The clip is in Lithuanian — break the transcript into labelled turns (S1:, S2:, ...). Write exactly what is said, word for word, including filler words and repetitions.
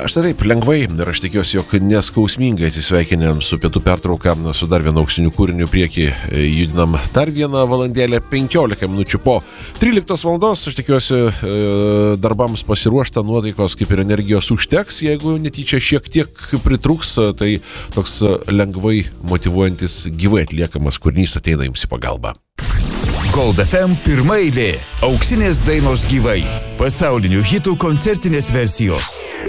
S1: Štai taip, lengvai ir aš tikiuosi, jog neskausmingai atsisveikinėm su pietų pertrauka, su dar vienu auksiniu kūriniu priekį judinam dar vieną valandėlę, penkiolika minučių po tryliktos valandos. Aš tikiuosi, darbams pasiruošta, nuotaikos kaip ir energijos užteks, jeigu netyčia šiek tiek pritrūks, tai toks lengvai motyvuojantis gyvai atliekamas kūrinys ateina jums į pagalbą.
S2: Gold F M pirmaeilė. Auksinės dainos gyvai. Pasaulinių hitų koncertinės versijos.